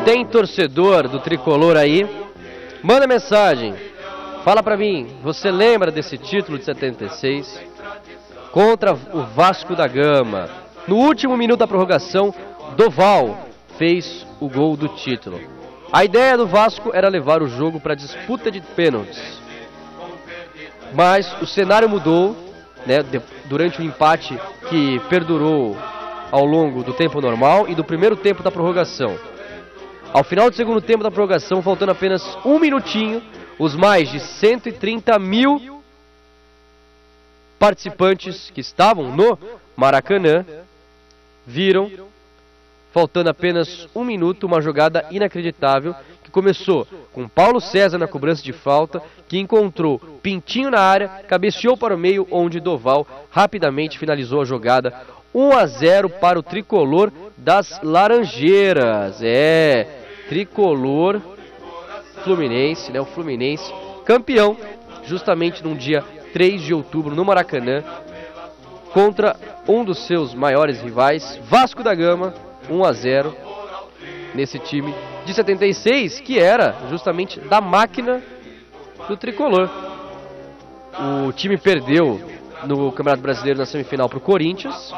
tem torcedor do Tricolor aí? Manda mensagem. Fala pra mim, você lembra desse título de 76? Contra o Vasco da Gama. No último minuto da prorrogação, Doval fez o gol do título. A ideia do Vasco era levar o jogo para disputa de pênaltis. Mas o cenário mudou, né, durante o empate que perdurou ao longo do tempo normal e do primeiro tempo da prorrogação. Ao final do segundo tempo da prorrogação, faltando apenas um minutinho, os mais de 130 mil participantes que estavam no Maracanã viram, faltando apenas um minuto, uma jogada inacreditável que começou com Paulo César na cobrança de falta, que encontrou Pintinho na área, cabeceou para o meio, onde Doval rapidamente finalizou a jogada. 1-0 para o Tricolor das Laranjeiras. Tricolor Fluminense, né? O Fluminense campeão, justamente num dia 3 de outubro no Maracanã, contra um dos seus maiores rivais, Vasco da Gama, 1-0 nesse time de 76, que era justamente da máquina do Tricolor. O time perdeu no Campeonato Brasileiro na semifinal para o Corinthians,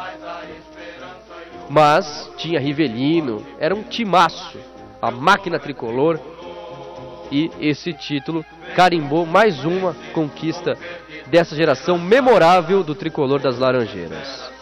mas tinha Rivelino, era um timaço, a máquina Tricolor, e esse título carimbou mais uma conquista dessa geração memorável do Tricolor das Laranjeiras.